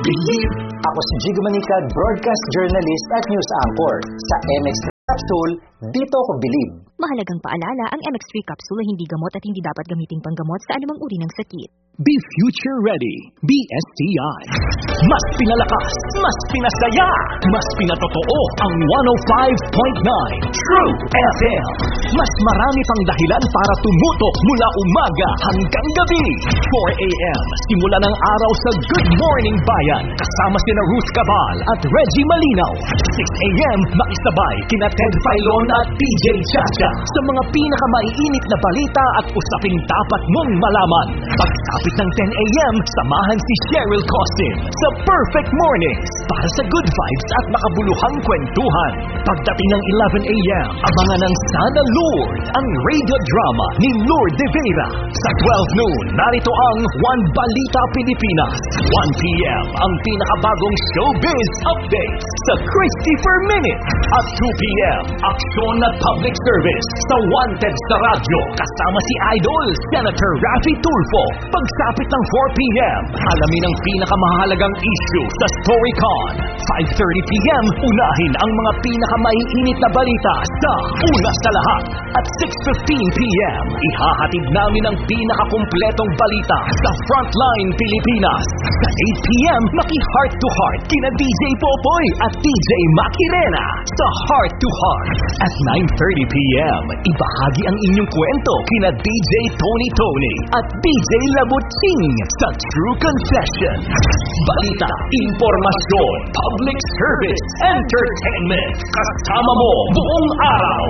Believe. Ako si Jigo Manicad, broadcast journalist at news anchor. Sa MX Capsule, dito ako believe. Mahalagang paalala, ang MX3 capsule ay hindi gamot at hindi dapat gamiting panggamot sa anumang uri ng sakit. Be future ready. Be STI. Mas pinalakas, mas pinasaya, mas pinatotoo ang 105.9 True FM. Mas marami pang dahilan para tumutok mula umaga hanggang gabi. 4 a.m. simula ng araw sa Good Morning Bayan. Kasama sina Ruth Cabal at Reggie Malinaw. 6 a.m. makisabay kina Ted Filon at DJ Chacha sa mga pinakamaiinit na balita at usaping dapat mong malaman. Pagkapit ng 10 a.m. samahan si Cheryl Costin sa Perfect Mornings para sa good vibes at makabuluhang kwentuhan. Pagdating ng 11 a.m. abangan ng Sana Lord, ang radio drama ni Lord De Vera. Sa 12 noon, narito ang One Balita Pilipinas. 1 p.m. ang pinakabagong showbiz updates sa Christopher Minute. At 2 p.m. aksyon at public service sa Wanted sa radyo kasama si Idol Senator Raffy Tulfo. Pagsapit ng 4 p.m. alamin ang pinakamahalagang issue sa StoryCon. 5:30 p.m. unahin ang mga pinakamaiinit na balita sa Una sa Lahat. At 6:15 p.m. ihahatid namin ang pinakakumpletong balita sa Frontline Pilipinas. Sa 8 p.m. maki-heart to heart kina DJ Popoy at DJ Makirena sa Heart to Heart. At 9:30 p.m. ibahagi ang inyong kwento kina DJ Tony at DJ Labutsing sa True Confession. Balita, impormasyon, public service, entertainment. Kasama mo buong araw.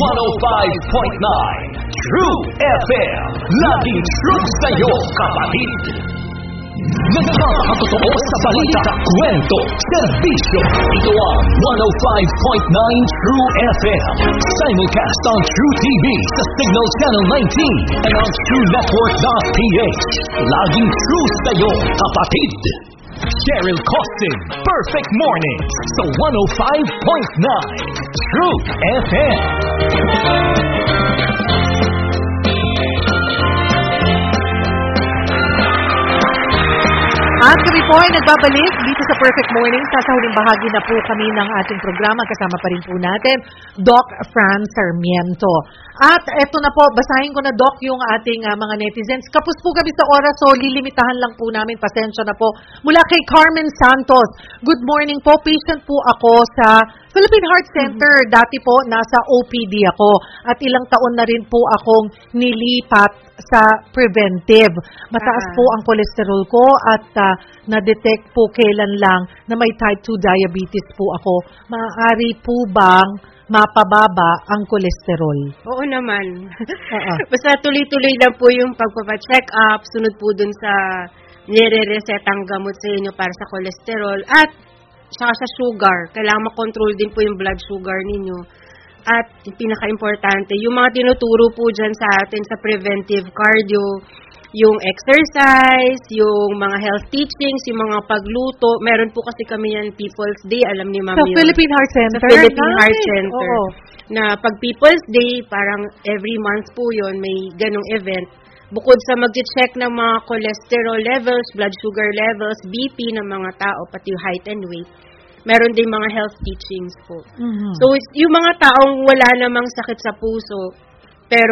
105.9 True FM. Laging true sa'yo, kapatid. Nagpapakatotoo sa balita, kwento, serbisyo. Ito ang 105.9 True FM. Simulcast on True TV sa Signal Channel 19 and on TrueNetwork.ph. Laging true sa'yo, kapatid. Cheryl Costin, Perfect Mornings sa 105.9 True FM. At kami po ay nagbabalik dito sa Perfect Morning. Sa huling bahagi na po kami ng ating programa. Kasama pa rin po natin, Doc Fran Sarmiento. At eto na po, basahin ko na, Doc, yung ating mga netizens. Kapos po kami sa oras, so lilimitahan lang po namin. Pasensya na po. Mula kay Carmen Santos. Good morning po. Patient po ako sa Philippine Heart Center. Dati po, nasa OPD ako. At ilang taon na rin po akong nilipat sa preventive. Mataas po ang cholesterol ko at na-detect po kailan lang na may type 2 diabetes po ako. Maaari po bang mapababa ang cholesterol? Oo naman. Basta tuloy-tuloy lang po yung pagpapacheck up, sunod po dun sa nire-resetang gamot sa inyo para sa cholesterol at saka sa sugar. Kailangan makontrol din po yung blood sugar ninyo. At yung pinaka-importante, yung mga tinuturo po dyan sa atin sa preventive cardio, yung exercise, yung mga health teachings, yung mga pagluto. Meron po kasi kami yan People's Day, alam ni Ma'am Sa Philippine Heart Center? Sa Philippine Heart Center. Oo. Na pag People's Day, parang every month po yon may ganong event. Bukod sa mag-check ng mga cholesterol levels, blood sugar levels, BP ng mga tao, pati height and weight, meron din mga health teachings po. Mm-hmm. So, yung mga taong wala namang sakit sa puso, pero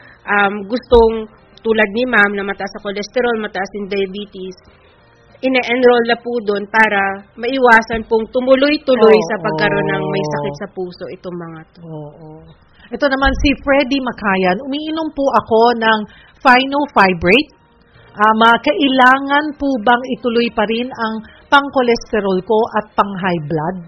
gustong tulad ni Ma'am na mataas sa cholesterol, mataas yung diabetes, ine-enroll na po doon para maiwasan pong tumuloy-tuloy sa pagkaroon ng may sakit sa puso itong mga to. Ito naman si Freddy Makayan. Umiinom po ako ng Phenofibrate. Kailangan po bang ituloy pa rin ang pang-cholesterol ko at pang-high blood?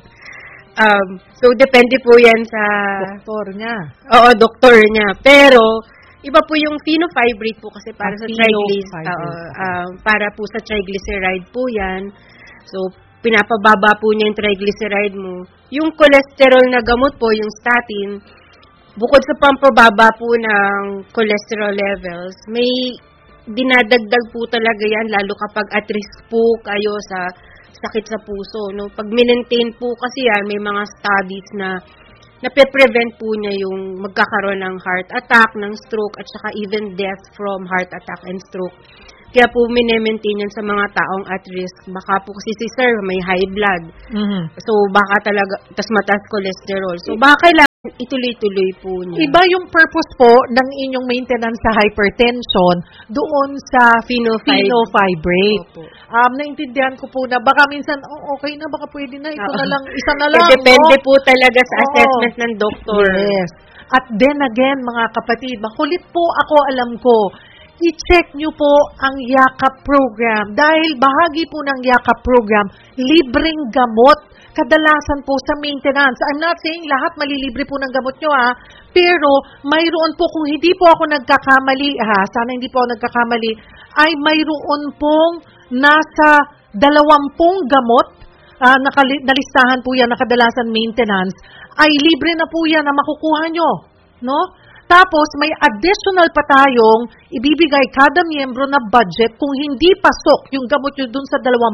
So, depende po yan sa doktor niya. Oo, doktor niya. Pero, iba po yung Phenofibrate po kasi para sa triglyceride. Para po sa triglyceride po yan. So, pinapababa po niya yung triglyceride mo. Yung cholesterol na gamot po, yung statin, bukod sa pampababa po ng cholesterol levels, may dinadagdag po talaga yan, lalo kapag at risk po kayo sa sakit sa puso. No? Pag minentain po kasi yan, may mga studies na nape-prevent po niya yung magkakaroon ng heart attack, ng stroke, at saka even death from heart attack and stroke. Kaya po minemaintain yan sa mga taong at risk. Baka po kasi si sir may high blood. So baka talaga, tas mataas cholesterol. So baka kailangan ituloy-tuloy po niya. Iba yung purpose po ng inyong maintenance sa hypertension doon sa fenofibrate. Naintindihan ko po na baka minsan, okay na, baka pwede na, ito na lang, isa na lang. Depende po talaga sa assessment ng doktor. Yes. At then again, mga kapatid, makulit po ako, alam ko, i-check nyo po ang Yakap program. Dahil bahagi po ng Yakap program, libreng gamot. Kadalasan po sa maintenance. I'm not saying lahat malilibre po ng gamot nyo, pero mayroon po, kung hindi po ako nagkakamali, sana hindi po ako nagkakamali, ay mayroon pong nasa 20 gamot, nalistahan po yan na kadalasan maintenance, ay libre na po yan na makukuha nyo. No? Tapos, may additional pa tayong ibibigay kada miyembro na budget kung hindi pasok yung gamot nyo dun sa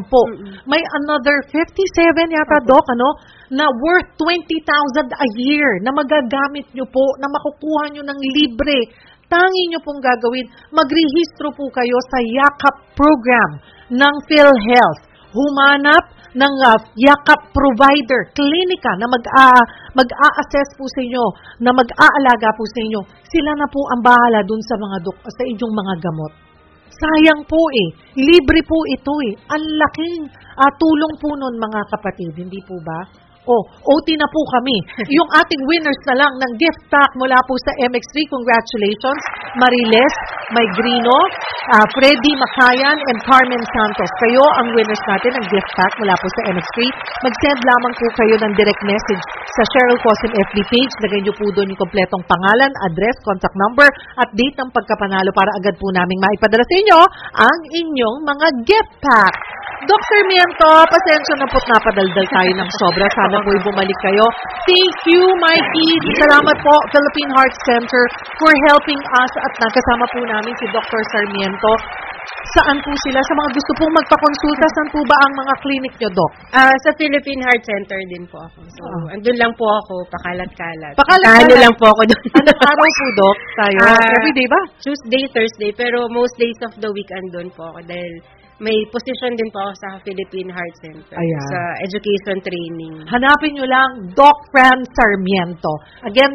20. May another 57 yata, Doc, na worth 20,000 a year na magagamit nyo po, na makukuha nyo ng libre. Tangi nyo pong gagawin, magrehistro po kayo sa Yakap program ng PhilHealth. Humanap ng Yakap provider, klinika na mag-a-assess po sa inyo, na mag-aalaga po sa inyo. Sila na po ang bahala dun sa sa inyong mga gamot. Sayang po libre po ito Ang laking tulong po nun, mga kapatid, hindi po ba? OT na po kami. Yung ating winners na lang ng gift pack mula po sa MX3, congratulations, Mariles Maigrino, Freddy Macayan, and Carmen Santos. Kayo ang winners natin ng gift pack mula po sa MX3. Mag-send lamang po kayo ng direct message sa Cheryl Cosim FB page. Lagay niyo po doon yung kompletong pangalan, address, contact number, at date ng pagkapanalo para agad po namin maipadala sa inyo ang inyong mga gift pack. Dr. Miento, pasensya na po't napadaldal tayo ng sobra. Sana po'y bumalik kayo. Thank you, Mikey. Salamat po, Philippine Heart Center, for helping us. At nakasama po namin si Dr. Sarmiento. Saan po sila? Sa mga gusto pong magpakonsulta, saan po ba ang mga clinic nyo, Doc? Sa Philippine Heart Center din po ako. So, andun lang po ako, pakalat-kalat. Pakalat-kalat? Ano lang po ako doon. Anong araw po, Doc? Tayo? Everyday ba? Tuesday, Thursday. Pero most days of the week andun po ako dahil may position din po ako sa Philippine Heart Center. Ayan. Sa education training. Hanapin nyo lang, Doc Fran Sarmiento. Again,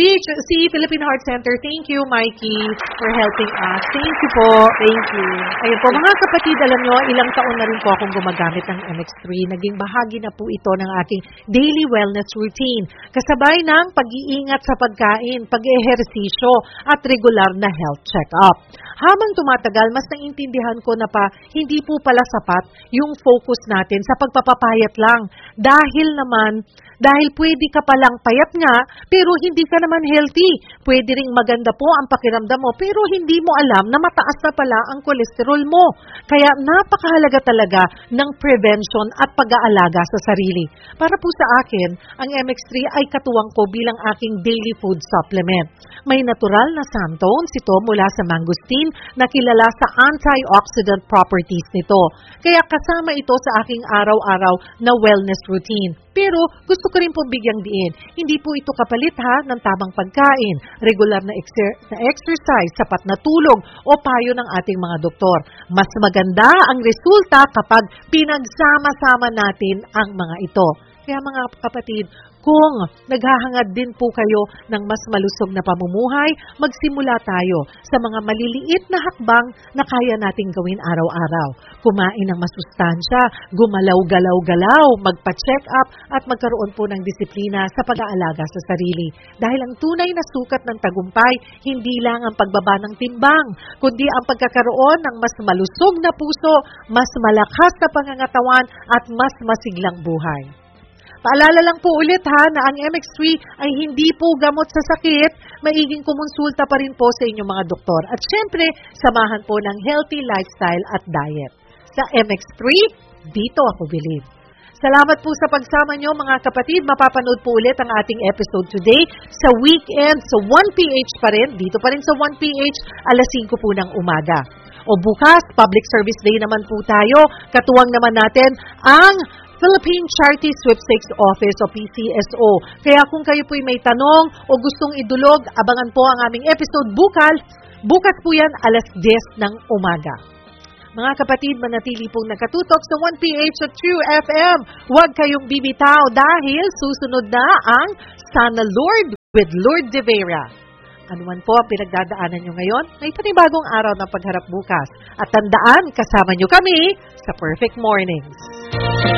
si Philippine Heart Center, thank you, Mikey, for helping us. Thank you po. Thank you. Ayun po, mga kapatid, alam nyo, ilang taon na rin po akong gumagamit ng MX3. Naging bahagi na po ito ng aking daily wellness routine. Kasabay ng pag-iingat sa pagkain, pag-ehersisyo, at regular na health check-up. Habang tumatagal, mas naintindihan ko na hindi po pala sapat yung focus natin sa pagpapapayat lang. Dahil pwede ka palang payat nga, pero hindi ka naman healthy. Pwede ring maganda po ang pakiramdam mo, pero hindi mo alam na mataas na pala ang cholesterol mo. Kaya napakahalaga talaga ng prevention at pag-aalaga sa sarili. Para po sa akin, ang MX3 ay katuwang ko bilang aking daily food supplement. May natural na santones ito mula sa mangosteen na kilala sa antioxidant properties nito. Kaya kasama ito sa aking araw-araw na wellness routine. Pero gusto ko rin pong bigyang diin, hindi po ito kapalit ng tamang pagkain, regular na exercise, sapat na tulog o payo ng ating mga doktor. Mas maganda ang resulta kapag pinagsama-sama natin ang mga ito. Kaya mga kapatid, kung naghahangad din po kayo ng mas malusog na pamumuhay, magsimula tayo sa mga maliliit na hakbang na kaya nating gawin araw-araw. Kumain ng masustansya, gumalaw-galaw-galaw, magpa-check up at magkaroon po ng disiplina sa pag-aalaga sa sarili. Dahil ang tunay na sukat ng tagumpay, hindi lang ang pagbaba ng timbang, kundi ang pagkakaroon ng mas malusog na puso, mas malakas na pangangatawan at mas masiglang buhay. Paalala lang po ulit na ang MX3 ay hindi po gamot sa sakit, maiging kumonsulta pa rin po sa inyong mga doktor. At syempre, samahan po ng healthy lifestyle at diet. Sa MX3, dito ako believe. Salamat po sa pagsama nyo mga kapatid. Mapapanood po ulit ang ating episode today sa weekend sa 1PH pa rin. Dito pa rin sa 1PH, alas 5 po ng umaga. O bukas, Public Service Day naman po tayo. Katuwang naman natin ang Philippine Charity Sweepstakes Office o PCSO. Kaya kung kayo po'y may tanong o gustong idulog, abangan po ang aming episode bukas po yan alas 10 ng umaga. Mga kapatid, manatili pong nakatutok sa 1PH at True FM. Huwag kayong bibitaw dahil susunod na ang Sana Lord with Lord De Vera. Ano man po ang pinagdadaanan nyo ngayon, may panibagong araw ng pagharap bukas. At tandaan, kasama nyo kami sa Perfect Mornings.